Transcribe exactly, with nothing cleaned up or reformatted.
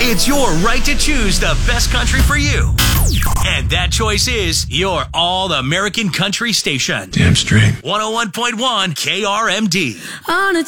It's your right to choose the best country for you. And that choice is your All-American Country Station. Damn straight. one oh one point one K R M D. On a